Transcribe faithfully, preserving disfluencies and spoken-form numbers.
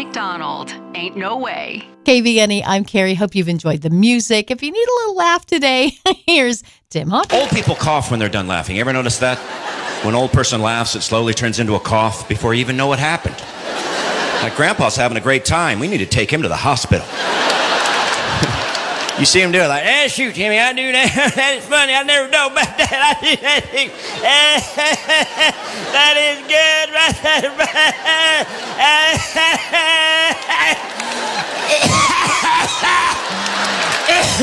McDonald. Ain't no way. K V N E, I'm Carrie. Hope you've enjoyed the music. If you need a little laugh today, here's Tim Hawkins. Old people cough when they're done laughing. You ever notice that? When an old person laughs, it slowly turns into a cough before you even know what happened. Like, Grandpa's having a great time. We need to take him to the hospital. You see him do it like, eh, shoot, Jimmy, I do that. That is funny. I never know about that. I do that. That is good right there.